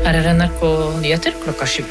Her NRK Nyheter klokka 7.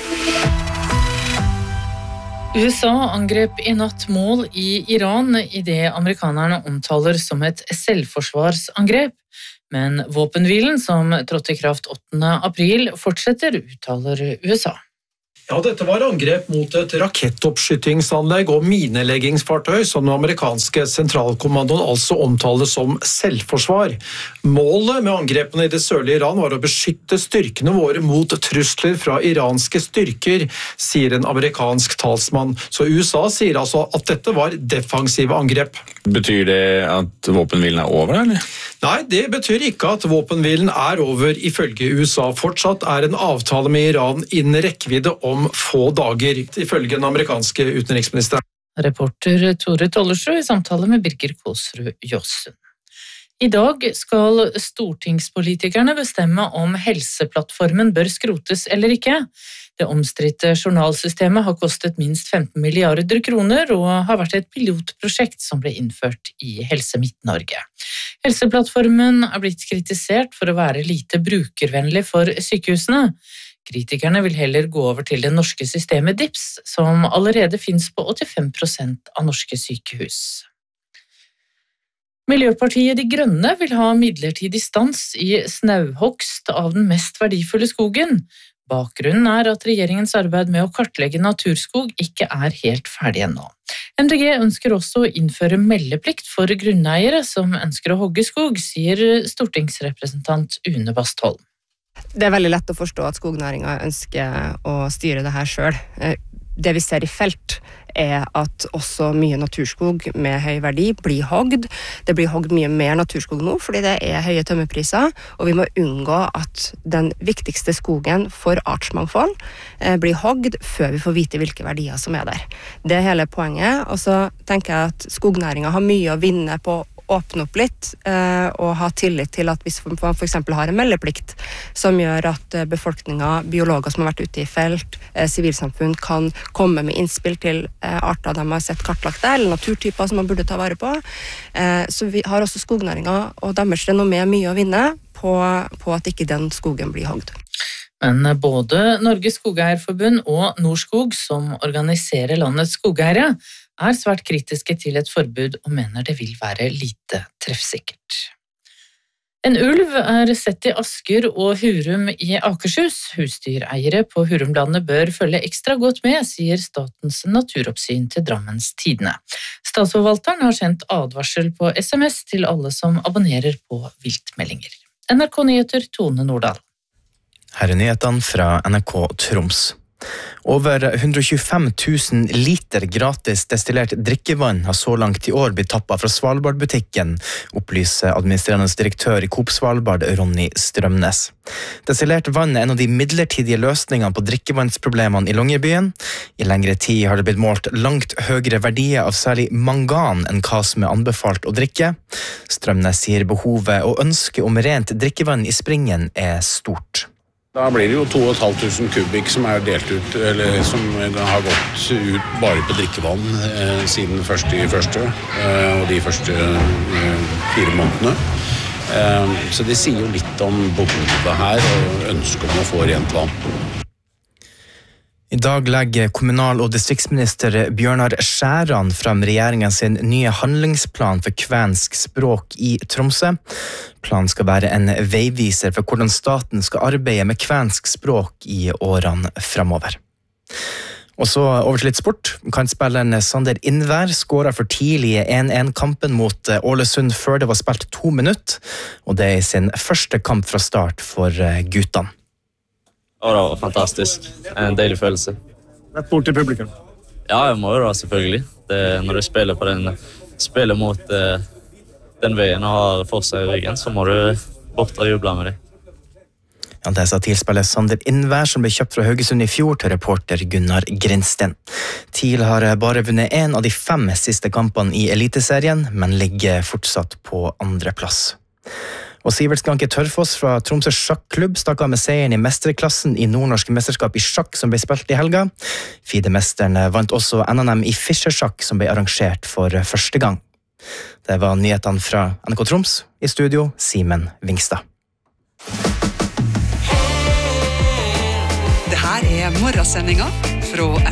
USA angrep I natt mål I Iran I det amerikanerne omtaler som et selvforsvarsangrep, men våpenhvilen som trådte I kraft 8. april fortsetter, uttaler USA. Ja, dette var angrep mot et rakettoppskytingsanlegg og mineleggingsfartøy som den amerikanske sentralkommandoen altså omtaler som selvforsvar. Målet med angrepene I det sørlige Iran var å beskytte styrkene våre mot trusler fra iranske styrker, sier en amerikansk talsmann. Så USA sier altså at dette var defensive angrep. Betyr det at våpenhvilen over, eller? Nei, det betyr ikke at våpenhvilen over ifølge USA. Fortsatt en avtale med Iran innen rekkevidde om få dager, ifølge den amerikanske utenriksministeren. Reporter Tore Tollersrud I samtale med Birger Kåsrud Jåssund. I dag skal stortingspolitikerne bestemme om helseplattformen bør skrotes eller ikke. Det omstridte journalsystemet har kostet minst 15 milliarder kroner og har vært et pilotprosjekt som ble innført I Helse Midt-Norge. Helseplattformen blitt kritisert for å være lite brukervennlig for sykehusene. Kritikerne vil heller gå over til det norske systemet DIPS, som allerede finnes på 85% av norske sykehus. Miljøpartiet De Grønne vil ha midlertidig stans I snauhogst av den mest verdifulle skogen. Bakgrunnen at regjeringens arbeid med å kartlegge naturskog ikke helt ferdig ennå. MDG ønsker også å innføre meldeplikt for grunneiere som ønsker å hogge skog, sier stortingsrepresentant Une Bastholm. Det veldig lett å forstå at skognæringen ønsker å styre det her selv. Det vi ser I felt at også mye naturskog med høy verdi blir hogd. Det blir hogd mye mer naturskog nå, fordi det høye tømmerpriser, og vi må unngå at den viktigste skogen for artsmangfold blir hogd før vi får vite hvilke verdier som der. Det hele poenget, og så tenker jeg at skognæringen har mye å vinne på åpne opp litt og ha tillit til at hvis man for eksempel har en meldeplikt som gjør at befolkningen, biologer som har vært ute I felt, sivilsamfunn kan komme med innspill til arter de har sett kartlagt der, eller naturtyper som man burde ta vare på. Så vi har også skognæringen og deres renommé mye å vinne på at ikke den skogen blir hogd. Men både Norges Skogeierforbund og Norskog, som organiserer landets skogeiere, svært kritiske til et forbud og mener det vil være lite treffsikkert. En ulv sett I Asker og Hurum I Akershus. Husdyreiere på Hurumlandet bør følge ekstra godt med, sier Statens naturoppsyn til Drammens Tidende. Statsforvalteren har sendt advarsel på SMS til alle som abonnerer på viltmeldinger. NRK Nyheter, Tone Nordahl. Her nyhetene fra NRK Troms. Over 125 000 liter gratis destillert drikkevann har så langt I år blitt tappet fra Svalbard-butikken, opplyser administrerende direktør I Coop Svalbard, Ronny Strømnes. Destillert vann en av de midlertidige løsningene på drikkevannsproblemene I Longyearbyen. I lengre tid har det blitt målt langt høyere verdier av særlig mangan enn hva som anbefalt å drikke. Strømnes sier behovet og ønsket om rent drikkevann I springen stort. Da blir det jo 2500 kubikk som delt ut, eller som har gått ut bare på drikkevann siden 1.1. Og de første 4 månedene. Så det sier jo litt om behovet her og ønsket om å få rent vann. I dag legger kommunal- og distriktsminister Bjørnar Skjæran frem regjeringen sin nye handlingsplan for kvensk språk I Tromsø. Planen skal være en veiviser for hvordan staten skal arbeide med kvensk språk I årene fremover. Og så over til litt sport. Kantspilleren Sander Innvær skåret for tidlig 1-1-kampen mot Ålesund før det var spilt 2 minutter, og det I sin første kamp fra start for guttene. Ja, det var fantastisk. En deilig følelse. Rett bort til publikum? Ja, jeg må jo da, selvfølgelig. Når du spiller mot den veien og har forseg I ryggen, så må du bort og juble med det. Ja, det sa tilspiller Sander Innvær, som ble kjøpt fra Haugesund I fjor til reporter Gunnar Grinsten. TIL har bare vunnet 1 av de 5 siste kampene I Eliteserien, men ligger fortsatt på 2. plass. Og Sivert Skanke Tørfoss fra Tromsø Sjakklubb stakk av med seieren I mesterklassen I Nordnorsk mesterskap I sjakk som ble spilt I helga. FIDE-mesteren vant også NNM I Fischer-sjakk som ble arrangert for første gang. Det var nyhetene fra NRK Troms. I studio, Simen Vingstad. Her morgensendinga fra